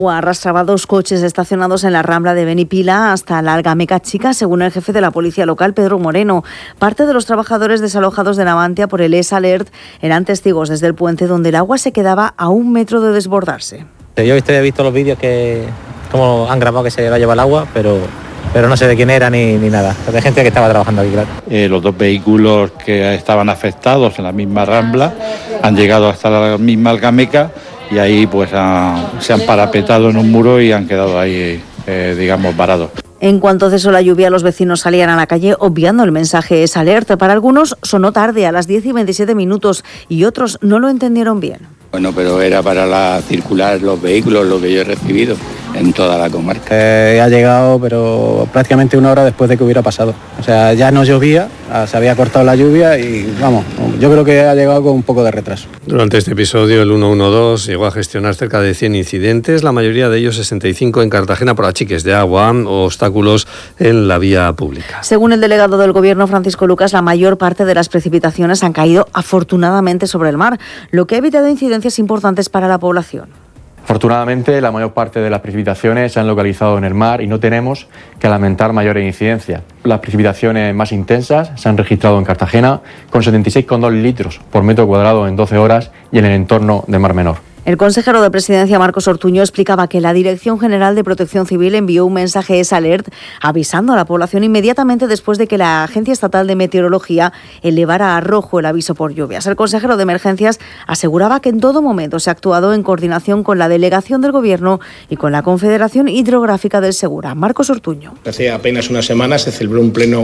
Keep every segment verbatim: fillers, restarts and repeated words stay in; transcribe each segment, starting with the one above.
Arrastraba dos coches estacionados en la Rambla de Benipila hasta la Algameca Chica, según el jefe de la policía local, Pedro Moreno. Parte de los trabajadores desalojados de Navantia por el ES Alert eran testigos desde el puente, donde el agua se quedaba a un metro de desbordarse. Yo he visto, he visto los vídeos que como han grabado que se la lleva el agua, pero, pero no sé de quién era ni, ni nada. De gente que estaba trabajando aquí, claro. Eh, los dos vehículos que estaban afectados en la misma Rambla han llegado hasta la misma Algameca y ahí pues ha, se han parapetado en un muro y han quedado ahí, eh, digamos, varados. En cuanto cesó la lluvia, los vecinos salían a la calle obviando el mensaje ES Alert. Para algunos sonó tarde, a las diez y veintisiete minutos, y otros no lo entendieron bien. Bueno, pero era para la circular los vehículos, lo que yo he recibido en toda la comarca. Eh, ha llegado, pero prácticamente una hora después de que hubiera pasado. O sea, ya no llovía, se había cortado la lluvia y vamos, yo creo que ha llegado con un poco de retraso. Durante este episodio, el ciento doce llegó a gestionar cerca de cien incidentes, la mayoría de ellos sesenta y cinco en Cartagena por achiques de agua o obstáculos en la vía pública. Según el delegado del Gobierno, Francisco Lucas, la mayor parte de las precipitaciones han caído afortunadamente sobre el mar, lo que ha evitado incidencias importantes para la población. Afortunadamente, la mayor parte de las precipitaciones se han localizado en el mar y no tenemos que lamentar mayores incidencias. Las precipitaciones más intensas se han registrado en Cartagena con setenta y seis coma dos litros por metro cuadrado en doce horas y en el entorno de Mar Menor. El consejero de Presidencia, Marcos Ortuño, explicaba que la Dirección General de Protección Civil envió un mensaje ES Alert avisando a la población inmediatamente después de que la Agencia Estatal de Meteorología elevara a rojo el aviso por lluvias. El consejero de Emergencias aseguraba que en todo momento se ha actuado en coordinación con la Delegación del Gobierno y con la Confederación Hidrográfica del Segura. Marcos Ortuño. Hace apenas una semana se celebró un pleno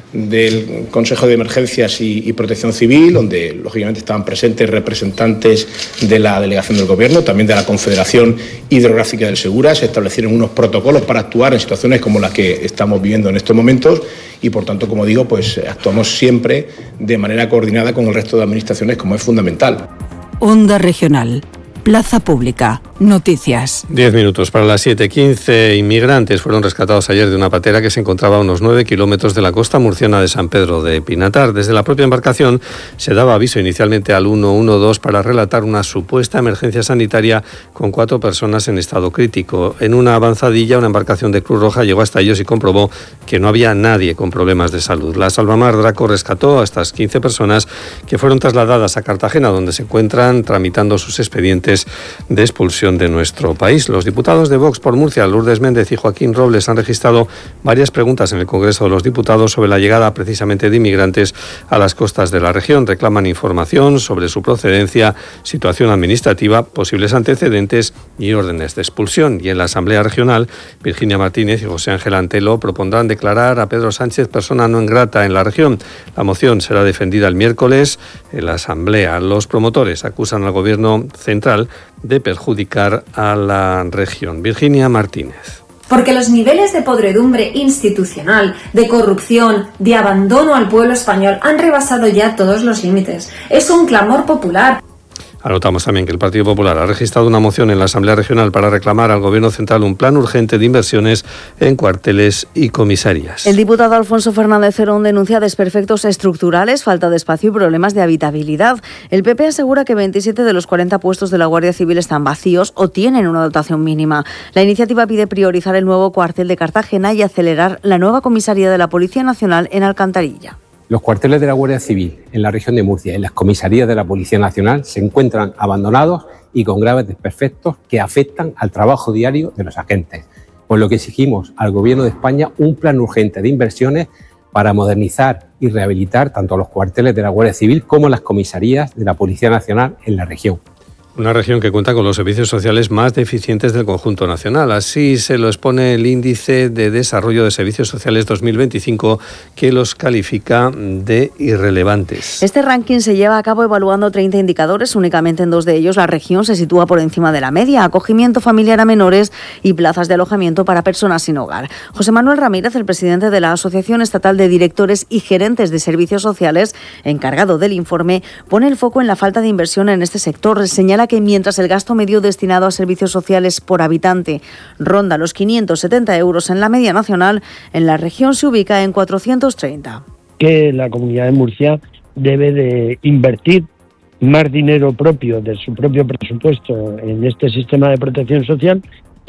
del Consejo de Emergencias y, y Protección Civil, donde lógicamente estaban presentes representantes de la Delegación del Gobierno, también de la Confederación Hidrográfica del Segura. Se establecieron unos protocolos para actuar en situaciones como las que estamos viviendo en estos momentos y, por tanto, como digo, pues actuamos siempre de manera coordinada con el resto de administraciones, como es fundamental. Onda Regional. Plaza Pública. Noticias. Diez minutos para las siete. quince inmigrantes fueron rescatados ayer de una patera que se encontraba a unos nueve kilómetros de la costa murciana de San Pedro de Pinatar. Desde la propia embarcación se daba aviso inicialmente al ciento doce para relatar una supuesta emergencia sanitaria con cuatro personas en estado crítico. En una avanzadilla, una embarcación de Cruz Roja llegó hasta ellos y comprobó que no había nadie con problemas de salud. La Salvamar Draco rescató a estas quince personas que fueron trasladadas a Cartagena, donde se encuentran tramitando sus expedientes de expulsión de nuestro país. Los diputados de Vox por Murcia, Lourdes Méndez y Joaquín Robles, han registrado varias preguntas en el Congreso de los Diputados sobre la llegada precisamente de inmigrantes a las costas de la región. Reclaman información sobre su procedencia, situación administrativa, posibles antecedentes y órdenes de expulsión. Y en la Asamblea Regional, Virginia Martínez y José Ángel Antelo propondrán declarar a Pedro Sánchez persona no grata en la región. La moción será defendida el miércoles en la Asamblea. Los promotores acusan al Gobierno central de perjudicar a la región. Virginia Martínez. Porque los niveles de podredumbre institucional, de corrupción, de abandono al pueblo español han rebasado ya todos los límites. Es un clamor popular. Anotamos también que el Partido Popular ha registrado una moción en la Asamblea Regional para reclamar al Gobierno central un plan urgente de inversiones en cuarteles y comisarías. El diputado Alfonso Fernández Cerón denuncia desperfectos estructurales, falta de espacio y problemas de habitabilidad. El P P asegura que veintisiete de los cuarenta puestos de la Guardia Civil están vacíos o tienen una dotación mínima. La iniciativa pide priorizar el nuevo cuartel de Cartagena y acelerar la nueva comisaría de la Policía Nacional en Alcantarilla. Los cuarteles de la Guardia Civil en la región de Murcia y las comisarías de la Policía Nacional se encuentran abandonados y con graves desperfectos que afectan al trabajo diario de los agentes, por lo que exigimos al Gobierno de España un plan urgente de inversiones para modernizar y rehabilitar tanto los cuarteles de la Guardia Civil como las comisarías de la Policía Nacional en la región. Una región que cuenta con los servicios sociales más deficientes del conjunto nacional. Así se lo expone el Índice de Desarrollo de Servicios Sociales dos mil veinticinco, que los califica de irrelevantes. Este ranking se lleva a cabo evaluando treinta indicadores. Únicamente en dos de ellos la región se sitúa por encima de la media: acogimiento familiar a menores y plazas de alojamiento para personas sin hogar. José Manuel Ramírez, el presidente de la Asociación Estatal de Directores y Gerentes de Servicios Sociales, encargado del informe, pone el foco en la falta de inversión en este sector. Señala que mientras el gasto medio destinado a servicios sociales por habitante ronda los quinientos setenta euros en la media nacional, en la región se ubica en cuatrocientos treinta. Que la Comunidad de Murcia debe de invertir más dinero propio de su propio presupuesto en este sistema de protección social